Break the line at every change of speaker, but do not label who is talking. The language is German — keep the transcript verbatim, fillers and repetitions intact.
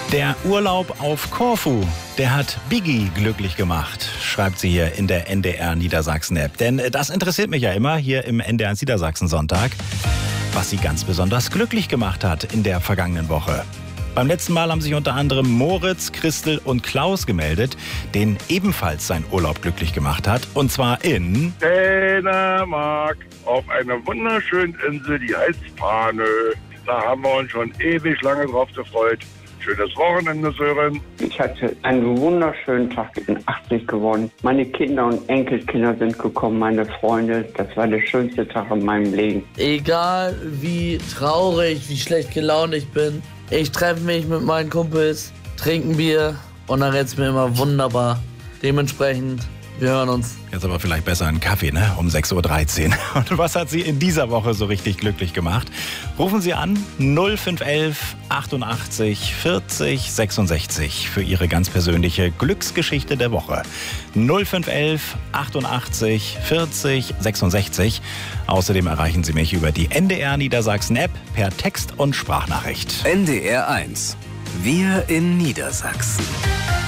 Der Urlaub auf Korfu, der hat Biggie glücklich gemacht, schreibt sie hier in der N D R Niedersachsen-App. Denn das interessiert mich ja immer hier im N D R Niedersachsen-Sonntag, was sie ganz besonders glücklich gemacht hat in der vergangenen Woche. Beim letzten Mal haben sich unter anderem Moritz, Christel und Klaus gemeldet, denen ebenfalls sein Urlaub glücklich gemacht hat. Und zwar in
Dänemark, auf einer wunderschönen Insel, die heißt Fanø. Da haben wir uns schon ewig lange drauf gefreut. Schönes Wochenende, Sören.
Ich hatte einen wunderschönen Tag, ich bin achtzig geworden. Meine Kinder und Enkelkinder sind gekommen, meine Freunde. Das war der schönste Tag in meinem Leben.
Egal wie traurig, wie schlecht gelaunt ich bin, ich treffe mich mit meinen Kumpels, trinke ein Bier und dann geht's mir immer wunderbar. Dementsprechend, wir hören uns.
Jetzt aber vielleicht besser einen Kaffee, ne? Um sechs Uhr dreizehn. Und was hat Sie in dieser Woche so richtig glücklich gemacht? Rufen Sie an null fünf elf achtundachtzig vierzig sechsundsechzig für Ihre ganz persönliche Glücksgeschichte der Woche. null fünf elf achtundachtzig vierzig sechsundsechzig. Außerdem erreichen Sie mich über die N D R Niedersachsen-App per Text- und Sprachnachricht.
N D R eins. Wir in Niedersachsen.